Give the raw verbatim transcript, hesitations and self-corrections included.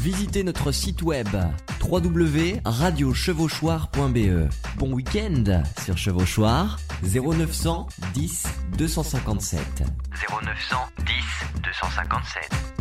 visitez notre site web w w w point radio chevauchoir point b e. Bon week-end sur Chevauchoir, zéro neuf cent dix deux cent cinquante-sept. zéro neuf cent dix deux cent cinquante-sept.